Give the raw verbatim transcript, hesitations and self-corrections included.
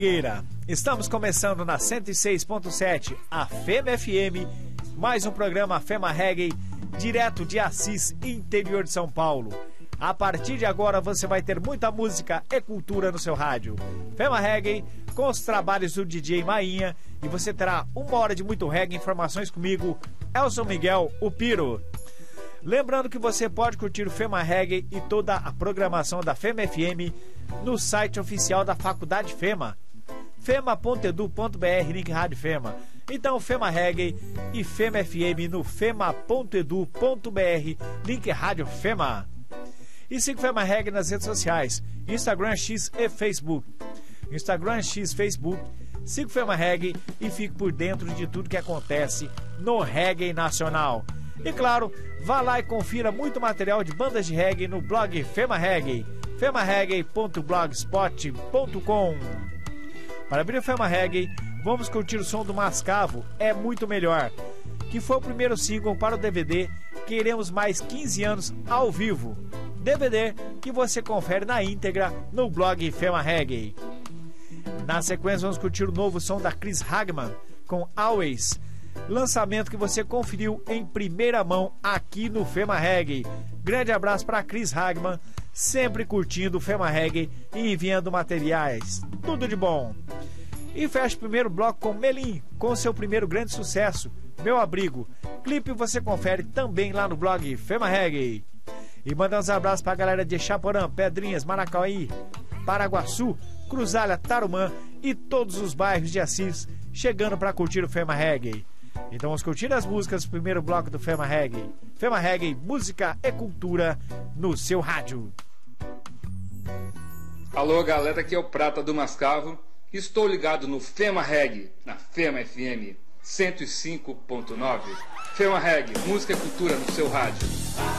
Estamos começando na cento e seis ponto sete, a Fema F M, mais um programa Fema Reggae, direto de Assis, interior de São Paulo. A partir de agora você vai ter muita música e cultura no seu rádio. Fema Reggae, com os trabalhos do D J Mainha, e você terá uma hora de muito reggae, informações comigo, Elson Miguel, o Piro. Lembrando que você pode curtir o Fema Reggae e toda a programação da Fema F M no site oficial da Faculdade Fema, fema ponto edu ponto br, link Rádio Fema. Então Fema Reggae e Fema F M no fema ponto edu ponto br, link Rádio Fema. E siga o Fema Reggae nas redes sociais, Instagram, X e Facebook. Instagram, X, Facebook. Siga o Fema Reggae e fique por dentro de tudo que acontece no reggae nacional. E claro, vá lá e confira muito material de bandas de reggae no blog Fema Reggae, fema reggae ponto blogspot ponto com. Para abrir o Fema Reggae, vamos curtir o som do Mascavo, É Muito Melhor, que foi o primeiro single para o D V D Queremos Mais quinze anos ao vivo. D V D que você confere na íntegra no blog Fema Reggae. Na sequência vamos curtir o novo som da Chris Hagman com Always, lançamento que você conferiu em primeira mão aqui no Fema Reggae. Grande abraço para Chris Hagman, sempre curtindo o Fema Reggae e enviando materiais. Tudo de bom. E fecha o primeiro bloco com Melim, com seu primeiro grande sucesso, Meu Abrigo. Clipe você confere também lá no blog Fema Reggae. E mandamos um abraço pra galera de Chaporã, Pedrinhas, Maracauí, Paraguaçu, Cruzalha, Tarumã e todos os bairros de Assis, chegando para curtir o Fema Reggae. Então vamos curtir as músicas do primeiro bloco do Fema Reggae. Fema Reggae, música e cultura no seu rádio. Alô galera, aqui é o Prata do Mascavo. Estou ligado no Fema Reggae, na Fema F M cento e cinco ponto nove. Fema Reggae, música e cultura no seu rádio.